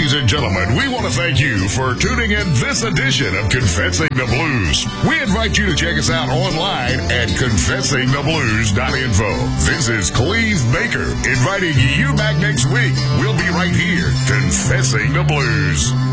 Ladies and gentlemen, we want to thank you for tuning in this edition of Confessing the Blues. We invite you to check us out online at confessingtheblues.info. This is Cleve Baker inviting you back next week. We'll be right here, Confessing the Blues.